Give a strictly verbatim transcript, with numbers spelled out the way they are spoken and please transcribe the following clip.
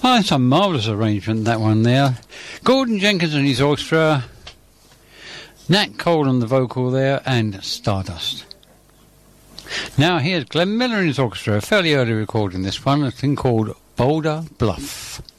Oh, that's a marvellous arrangement, that one there. Gordon Jenkins and his orchestra, Nat Cole on the vocal there, and Stardust. Now here's Glenn Miller and his orchestra, a fairly early recording this one, a thing called Boulder Bluff.